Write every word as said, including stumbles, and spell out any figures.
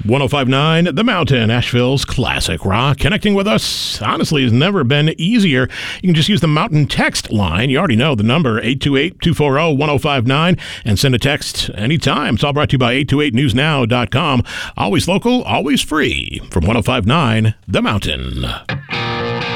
one oh five point nine The Mountain, Asheville's classic rock. Connecting with us, honestly, has never been easier. You can just use the Mountain text line. You already know the number, eight two eight, two four zero, one oh five nine, and send a text anytime. It's all brought to you by eight two eight news now dot com. Always local, always free. From one oh five point nine The Mountain.